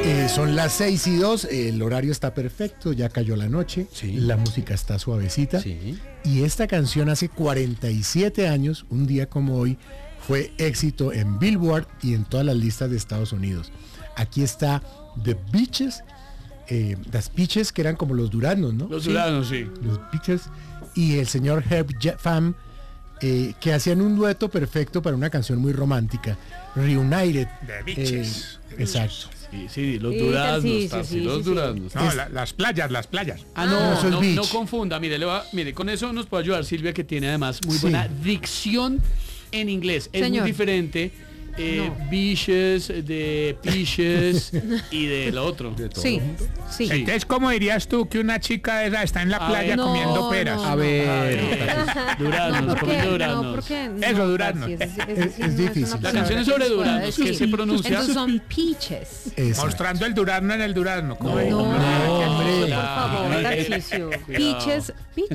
Son las 6:02, el horario está perfecto, ya cayó la noche, sí. La música está suavecita, sí. Y esta canción hace 47 años, un día como hoy, fue éxito en Billboard y en todas las listas de Estados Unidos. Aquí está The Beaches, las Peaches, que eran como los duraznos, ¿no? Los duraznos, sí. Los Beaches, y el señor Herb Pham, que hacían un dueto perfecto para una canción muy romántica, Reunited. The Beaches. Exacto. Sí, los duraznos, los duraznos. No, las playas. No confunda, mire, con eso nos puede ayudar Silvia, que tiene además muy buena dicción en inglés. Es muy diferente. Beaches, de Peaches y de lo otro. De todo. Sí. Entonces, ¿cómo dirías tú que una chica está en la playa comiendo peras? A ver. Duraznos, comiendo duraznos. Eso, duraznos. Es difícil. La canción es sobre duraznos, que se pronuncia. Entonces son peaches. Exacto. Mostrando el durazno en el durazno. hombre. Por favor, Tarcisio. Peaches.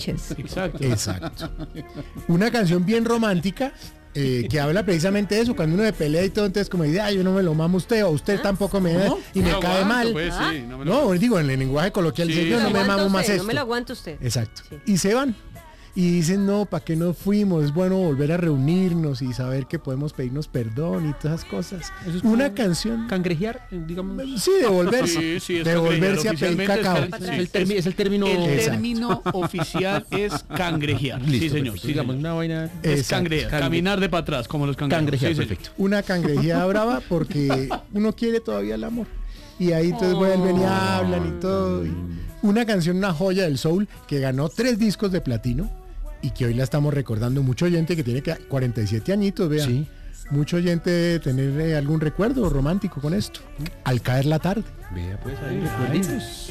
Exacto. Una canción bien romántica. Que habla precisamente de eso, cuando uno se pelea y todo, entonces como dice, yo no me lo mamo usted, o usted tampoco me da, y me cae mal. Pues, Digo, en el lenguaje coloquial, dice, yo no me mamo más esto. No me lo aguanta usted. Exacto. Sí. Y se van. Y dicen, no, ¿para qué nos fuimos? Es bueno volver a reunirnos y saber que podemos pedirnos perdón y todas esas cosas. Eso es una canción. Cangrejear, digamos. Sí, devolverse. Devolverse a pedir cacao. Es el término. El término oficial es cangrejear. Listo, sí, señor. Perfecto. Digamos, una vaina. Es cangrejear. Caminar de para atrás, como los cangrejos. Cangrejear, perfecto. Una cangrejeada brava porque uno quiere todavía el amor. Y ahí entonces vuelven y hablan y todo. Y una canción, una joya del soul, que ganó 3 discos de platino. Y que hoy la estamos recordando, mucho oyente que tiene 47 añitos, vean. Sí. Mucho oyente debe tener algún recuerdo romántico con esto. Al caer la tarde. Vea pues ahí, recuerditos.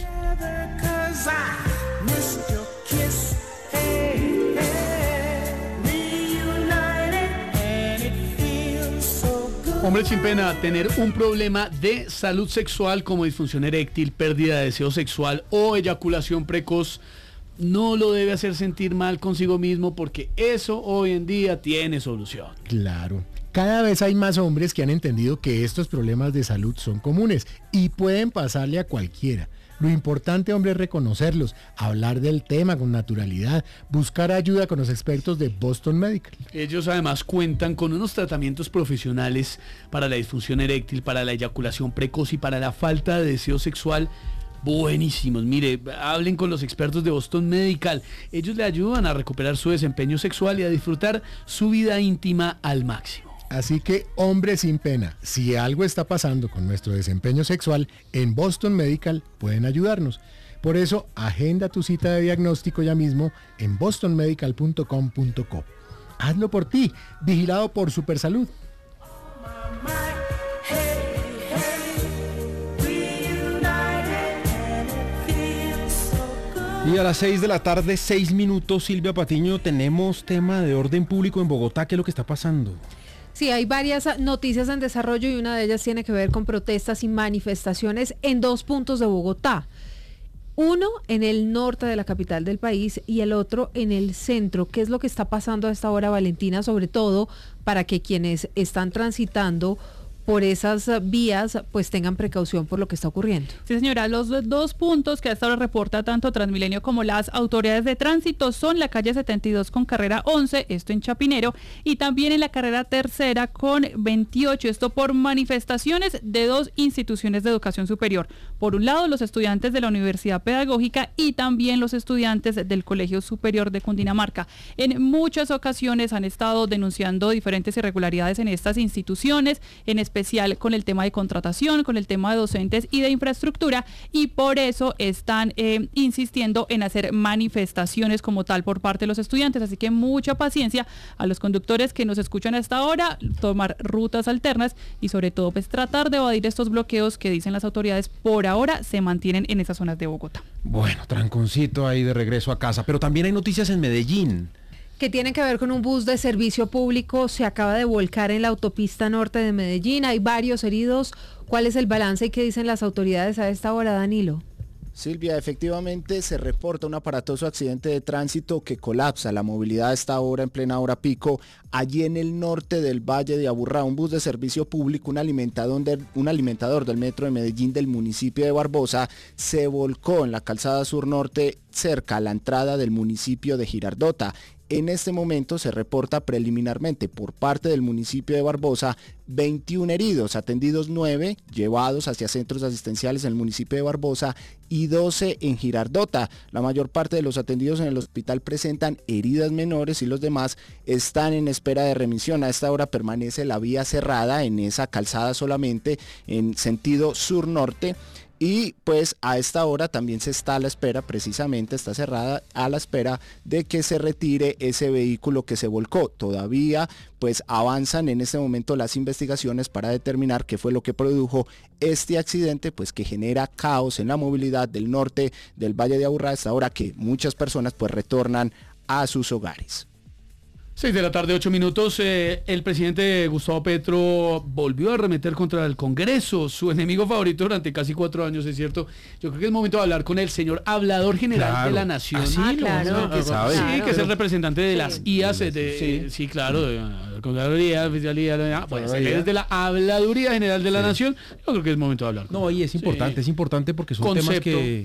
Hombre sin pena, tener un problema de salud sexual como disfunción eréctil, pérdida de deseo sexual o eyaculación precoz no lo debe hacer sentir mal consigo mismo, porque eso hoy en día tiene solución. Claro. Cada vez hay más hombres que han entendido que estos problemas de salud son comunes y pueden pasarle a cualquiera. Lo importante, hombre, es reconocerlos, hablar del tema con naturalidad, buscar ayuda con los expertos de Boston Medical. Ellos además cuentan con unos tratamientos profesionales para la disfunción eréctil, para la eyaculación precoz y para la falta de deseo sexual. Buenísimos, mire, hablen con los expertos de Boston Medical. Ellos le ayudan a recuperar su desempeño sexual y a disfrutar su vida íntima al máximo. Así que, hombre sin pena, si algo está pasando con nuestro desempeño sexual, en Boston Medical pueden ayudarnos. Por eso, agenda tu cita de diagnóstico ya mismo en bostonmedical.com.co. Hazlo por ti, vigilado por Supersalud. Y a las 6 de la tarde, 6 minutos, Silvia Patiño, tenemos tema de orden público en Bogotá. ¿Qué es lo que está pasando? Sí, hay varias noticias en desarrollo y una de ellas tiene que ver con protestas y manifestaciones en 2 puntos de Bogotá. Uno en el norte de la capital del país y el otro en el centro. ¿Qué es lo que está pasando a esta hora, Valentina? Sobre todo para que quienes están transitando por esas vías pues tengan precaución por lo que está ocurriendo. Sí, señora, los 2 puntos que hasta ahora reporta tanto Transmilenio como las autoridades de tránsito son la calle 72 con carrera 11, esto en Chapinero, y también en la carrera tercera con 28, esto por manifestaciones de 2 instituciones de educación superior. Por un lado, los estudiantes de la Universidad Pedagógica y también los estudiantes del Colegio Superior de Cundinamarca. En muchas ocasiones han estado denunciando diferentes irregularidades en estas instituciones, en especial con el tema de contratación, con el tema de docentes y de infraestructura, y por eso están insistiendo en hacer manifestaciones como tal por parte de los estudiantes, así que mucha paciencia a los conductores que nos escuchan hasta ahora, tomar rutas alternas y sobre todo pues tratar de evadir estos bloqueos que dicen las autoridades por ahora se mantienen en esas zonas de Bogotá. Bueno, tranconcito ahí de regreso a casa, pero también hay noticias en Medellín. Que tienen que ver con un bus de servicio público, se acaba de volcar en la autopista norte de Medellín, hay varios heridos. ¿Cuál es el balance y qué dicen las autoridades a esta hora, Danilo? Silvia, efectivamente se reporta un aparatoso accidente de tránsito que colapsa la movilidad a esta hora, en plena hora pico, allí en el norte del Valle de Aburrá. Un bus de servicio público, un alimentador del metro de Medellín del municipio de Barbosa, se volcó en la calzada sur norte cerca a la entrada del municipio de Girardota. En este momento se reporta preliminarmente por parte del municipio de Barbosa 21 heridos, atendidos 9, llevados hacia centros asistenciales en el municipio de Barbosa y 12 en Girardota. La mayor parte de los atendidos en el hospital presentan heridas menores y los demás están en espera de remisión. A esta hora permanece la vía cerrada en esa calzada solamente en sentido sur-norte. Y pues a esta hora también se está a la espera, precisamente está cerrada a la espera de que se retire ese vehículo que se volcó. Todavía pues avanzan en este momento las investigaciones para determinar qué fue lo que produjo este accidente, pues que genera caos en la movilidad del norte del Valle de Aburrá, a esta hora que muchas personas pues retornan a sus hogares. 6 de la tarde, 8 minutos. El presidente Gustavo Petro volvió a arremeter contra el Congreso, su enemigo favorito durante casi 4 años, es cierto. Yo creo que es momento de hablar con el señor hablador general de la Nación. Claro. Sí, que es el representante de las IAS. Sí, claro. Contraloría, Fiscalía. Pues es de la Habladuría General de la Nación. Yo creo que es momento de hablar. No, y es importante porque son temas que